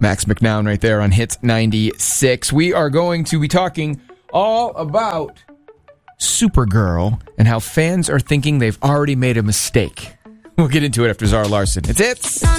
Max McNown right there on Hits 96. We are going to be talking all about Supergirl and how fans are thinking they've already made a mistake. We'll get into it after Zara Larsson. It's Hits.